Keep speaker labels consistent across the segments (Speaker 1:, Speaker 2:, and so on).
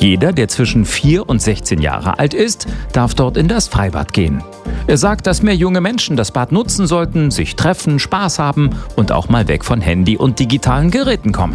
Speaker 1: Jeder, der zwischen 4 und 16 Jahre alt ist, darf dort in das Freibad gehen. Er sagt, dass mehr junge Menschen das Bad nutzen sollten, sich treffen, Spaß haben und auch mal weg von Handy und digitalen Geräten kommen.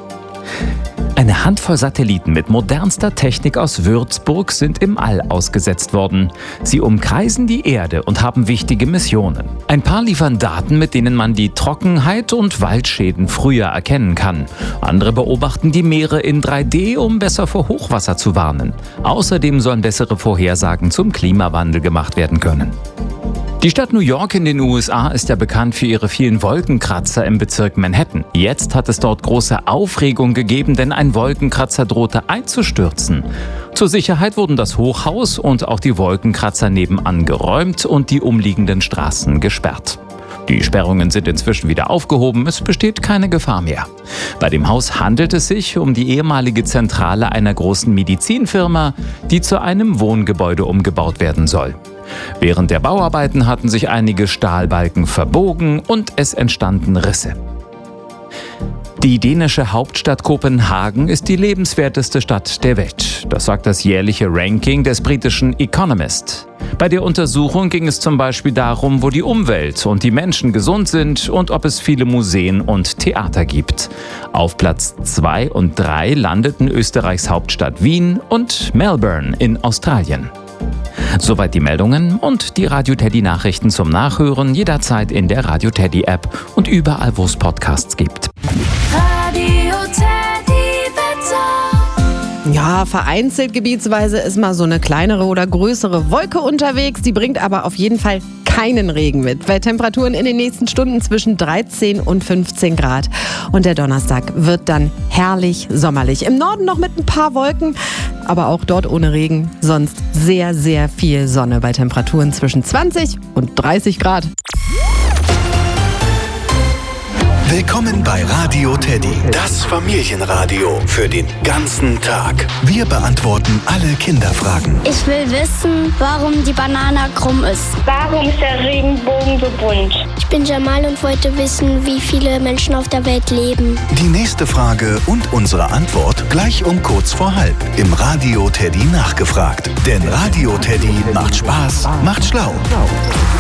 Speaker 1: Eine Handvoll Satelliten mit modernster Technik aus Würzburg sind im All ausgesetzt worden. Sie umkreisen die Erde und haben wichtige Missionen. Ein paar liefern Daten, mit denen man die Trockenheit und Waldschäden früher erkennen kann. Andere beobachten die Meere in 3D, um besser vor Hochwasser zu warnen. Außerdem sollen bessere Vorhersagen zum Klimawandel gemacht werden können. Die Stadt New York in den USA ist ja bekannt für ihre vielen Wolkenkratzer im Bezirk Manhattan. Jetzt hat es dort große Aufregung gegeben, denn ein Wolkenkratzer drohte einzustürzen. Zur Sicherheit wurden das Hochhaus und auch die Wolkenkratzer nebenan geräumt und die umliegenden Straßen gesperrt. Die Sperrungen sind inzwischen wieder aufgehoben, es besteht keine Gefahr mehr. Bei dem Haus handelt es sich um die ehemalige Zentrale einer großen Medizinfirma, die zu einem Wohngebäude umgebaut werden soll. Während der Bauarbeiten hatten sich einige Stahlbalken verbogen und es entstanden Risse. Die dänische Hauptstadt Kopenhagen ist die lebenswerteste Stadt der Welt. Das sagt das jährliche Ranking des britischen Economist. Bei der Untersuchung ging es zum Beispiel darum, wo die Umwelt und die Menschen gesund sind und ob es viele Museen und Theater gibt. Auf Platz 2 und 3 landeten Österreichs Hauptstadt Wien und Melbourne in Australien. Soweit die Meldungen und die Radio Teddy Nachrichten zum Nachhören jederzeit in der Radio Teddy App und überall, wo es Podcasts gibt.
Speaker 2: Radio Teddy Wetter.
Speaker 3: Ja, vereinzelt gebietsweise ist mal so eine kleinere oder größere Wolke unterwegs. Die bringt aber auf jeden Fall keinen Regen mit, bei Temperaturen in den nächsten Stunden zwischen 13 und 15 Grad. Und der Donnerstag wird dann herrlich sommerlich. Im Norden noch mit ein paar Wolken, aber auch dort ohne Regen. Sonst sehr, sehr viel Sonne bei Temperaturen zwischen 20 und 30 Grad.
Speaker 4: Willkommen bei Radio Teddy, das Familienradio für den ganzen Tag. Wir beantworten alle Kinderfragen.
Speaker 5: Ich will wissen, warum die Banane krumm ist.
Speaker 6: Warum ist der Regenbogen so bunt?
Speaker 5: Ich bin Jamal und wollte wissen, wie viele Menschen auf der Welt leben.
Speaker 4: Die nächste Frage und unsere Antwort gleich um kurz vor halb im Radio Teddy nachgefragt. Denn Radio Teddy macht Spaß, macht schlau.